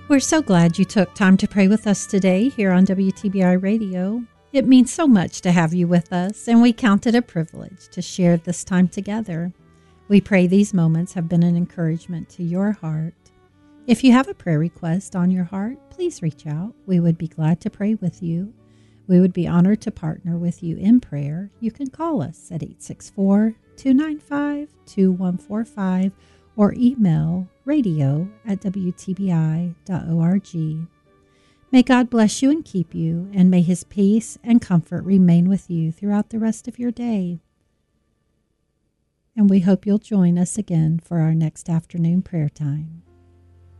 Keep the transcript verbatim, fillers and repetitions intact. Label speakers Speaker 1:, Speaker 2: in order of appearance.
Speaker 1: We're so glad you took time to pray with us today here on W T B I Radio. It means so much to have you with us, and we count it a privilege to share this time together. We pray these moments have been an encouragement to your heart. If you have a prayer request on your heart, please reach out. We would be glad to pray with you. We would be honored to partner with you in prayer. You can call us at eight six four, two nine five, two one four five or email radio at w t b i dot org. May God bless you and keep you, and may his peace and comfort remain with you throughout the rest of your day. And we hope you'll join us again for our next afternoon prayer time.